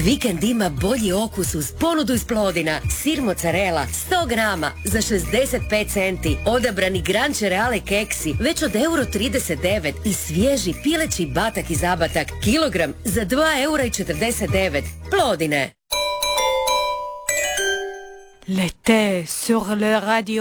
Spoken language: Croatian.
Vikend ima bolji okus uz ponudu iz Plodina. Sir mozzarella 100 grama za 65 centi. Odabrani Gran Cereale keksi već od €1,39 i svježi pileći batak i zabatak kilogram za €2,49. Plodine. L'été sur le radio.